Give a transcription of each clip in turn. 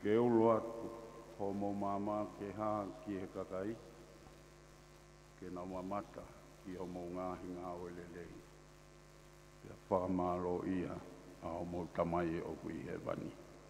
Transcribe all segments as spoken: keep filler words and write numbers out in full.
ke ulu atu homo mama ke ha ki he kakai ke na mamata ki homo ngahi ngā welelei pia whakamalo ia a homo tamai o kui he wani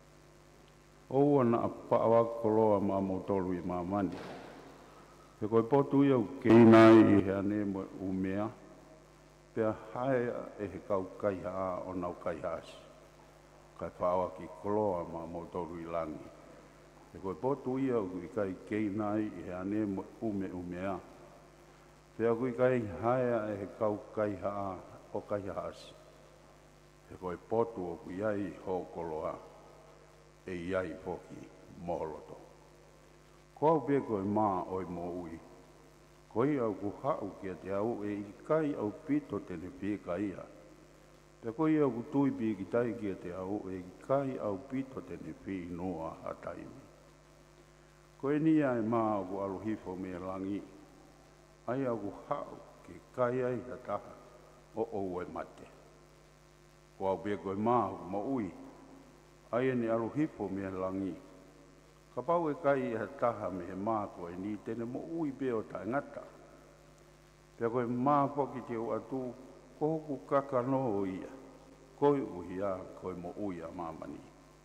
o ana a paawa koloa ma mo tolu i mamani pe koe potu ia u keinai i he ane mo umea pia hae e he kau kaiha o nau kaihasi kai whaawa ki koloa ma mo tolu i langi pe koe potu ia u i kai keinai i he ane mo ume umea pia kui kai hae e he kau kaiha o kaihasi pe koe potu o kui ai ho koloa e iai foki moholoto. Ko au pe koe maa oi mo ui. Ko i au ku hau kia te au e i kai au pito tene pika ia. Pe ko i au ku tui pi ki tai kia te au e i kai au pito tene pi noa a taimi. Ko e ni ai maa au ku aluhifo me langi. Ai au ku hau ke kai ai ha taha o ou e mate. Ko au pe koe maa au mo ui. Ai ni aluhipo me langi. Ka pau e kai e taha me he maa koe ni tene mo ui peo tai ngata. Pea koe maa poki te o atu ko hoku kakano o ia. Koe uhi a koe mo ui a mamani.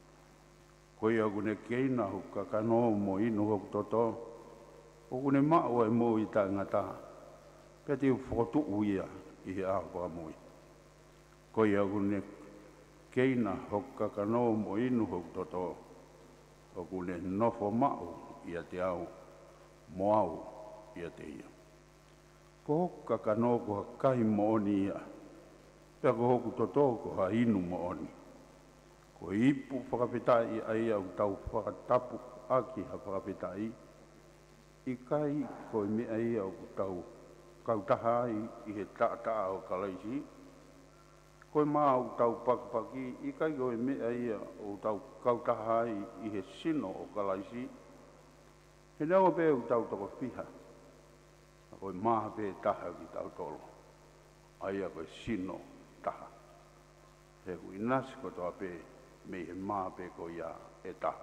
Koe au kune keina hu kakano mo inu hoku toto. O kune maa o e mo i tai ngata. Pea te u whotu uia i he a koa mui. Koe au kune keina hoka kano mo inu hok toto o kune nofo mau ia te au mo au ia te ia. Ko hoka kano ko ha kai mo oni ia, pia ko hoku toto ko ha inu mo oni. Ko ipu whakapetai ai au tau whakatapu aki ha whakapetai, i kai ko i mea ai au tau kautaha i he taa o kalaisi, koe maa o tau pakpaki, i kai koe mea ia o tau kautaha i he sino o kalaisi. He nao pe o tau toko piha. A koe maa pe taha ki tau tolo. Aia koe sino taha. He kui nasi kotoa pe me he maa pe ko ia e taha.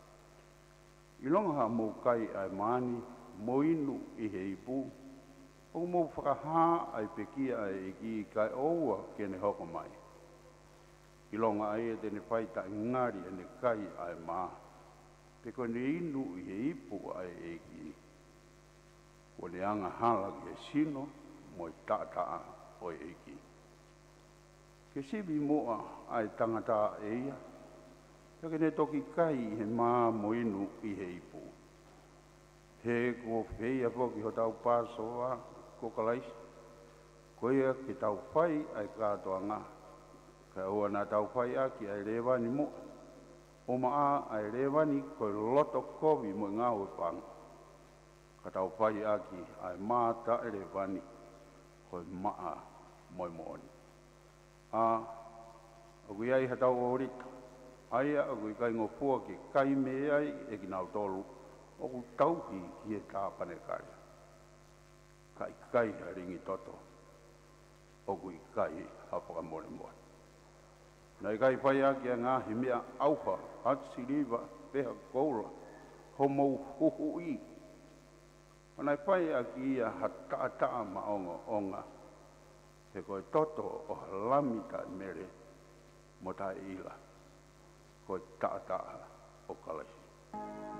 I longa ha mou kai ai maani, mo inu i he ipu, o mo whakaha ai pekia ai ki kai oua kene hoko mai. I longa ai e tene whaita ngari ene kai ai maa. Pe koe ne inu i he ipu ai e ki. Ko ne anga hala ki he sino mo i tata o e ki. Ke sibi moa ai tangata e ia. Pe ke ne toki kai he maa mo inu i he ipu. He ko whia poki ho tau pasoa ko kalaisi. Ko ia ki tau whai ai kātoa ngā. Ka ua nā tau whai aki ai rewani mo. O maa ai rewani koe loto kovi mo ngā ue pang. Ka tau whai aki ai māta e rewani koe maa moi mooni. A, o kui ai hatau o rita. Aia o kui kai ngofua ki kai me ai e ki nau tolu. O ku tauhi ki e tāpane kare. Kai kai a ringi toto. O kui kai hapaka mole moa. Nei kai whai aki a ngāhi mea auha, atsi riva, peha koura, homo huhu i. O nei whai aki ia hataa maonga onga. He koe toto o halami tai mere mo tai ila. Koe taa taa.